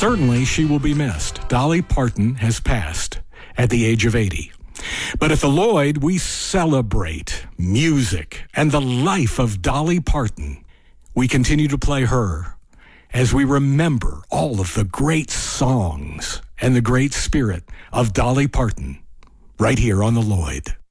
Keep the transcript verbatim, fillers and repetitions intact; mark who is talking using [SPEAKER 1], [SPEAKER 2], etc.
[SPEAKER 1] certainly she will be missed. Dolly Parton has passed at the age of eighty. But at the Lloyd, we celebrate music and the life of Dolly Parton. We continue to play her as we remember all of the great songs and the great spirit of Dolly Parton right here on the Lloyd.